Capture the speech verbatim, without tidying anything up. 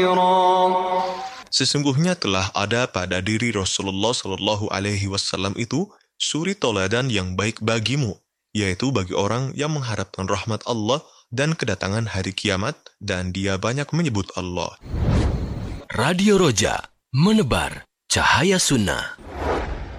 خيرا. Sesungguhnya telah ada pada diri Rasulullah Shallallahu Alaihi Wasallam itu suri toladan yang baik bagimu, yaitu bagi orang yang mengharapkan rahmat Allah dan kedatangan hari kiamat, dan dia banyak menyebut Allah. Radio Roja, menebar cahaya sunnah.